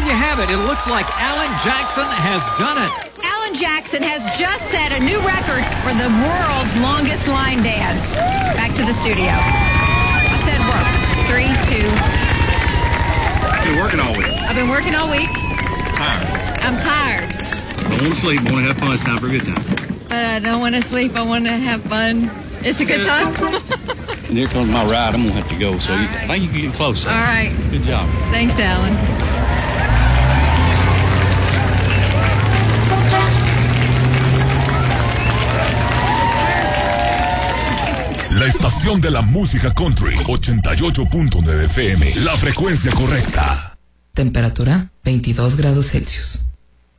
you have it. It looks like Alan Jackson has done it. Alan Jackson has just set a new record for the world's longest line dance. Back to the studio. I said work. 3, 2. Been working all week. I've been working all week. Tired. I'm tired. Don't want to sleep. Want to have fun. It's time for a good time. But I don't want to sleep. I want to have fun. It's a good time. And here comes my ride. I'm going to have to go. So I think you can get close. All right. Good job. Thanks, Alan. La estación de la música country, 88.9 FM. La frecuencia correcta. Temperatura 22 grados Celsius.